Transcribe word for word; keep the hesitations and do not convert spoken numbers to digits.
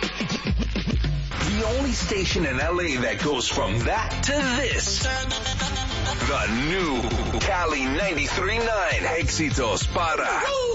The only station in L A that goes from that to this. The new Cali ninety-three point nine. Éxitos para